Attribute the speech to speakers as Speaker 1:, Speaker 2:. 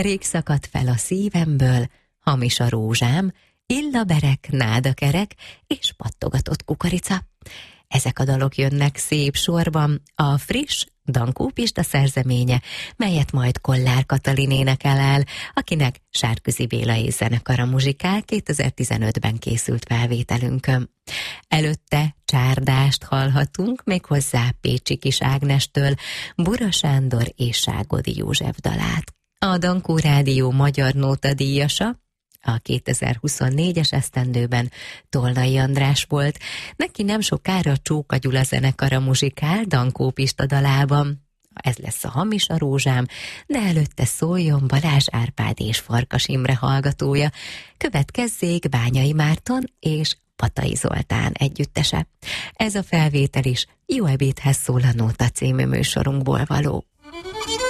Speaker 1: Rég szakadt fel a szívemből, hamis a rózsám, illaberek, nádakerek és pattogatott kukorica. Ezek a dalok jönnek szép sorban, a friss Dankó Pista szerzeménye, melyet majd Kollár Katalin énekel el, akinek Sárközi Béla és zenekara muzsikál 2015-ben készült felvételünkön. Előtte Csárdást hallhatunk, méghozzá Pécsi Kis Ágnestől, Bura Sándor és Ságodi József dalát. A Dankó Rádió magyar nóta díjasa a 2024-es esztendőben Tolnai András volt. Neki nem sokára Csóka Gyula zenekara muzsikál Dankó Pista dalában. Ez lesz a Hamis a rózsám, de előtte szóljon Balázs Árpád és Farkas Imre hallgatója. Következzék Bányai Márton és Patai Zoltán együttese. Ez a felvétel is Jó ebédhez szól a Nóta című műsorunkból való.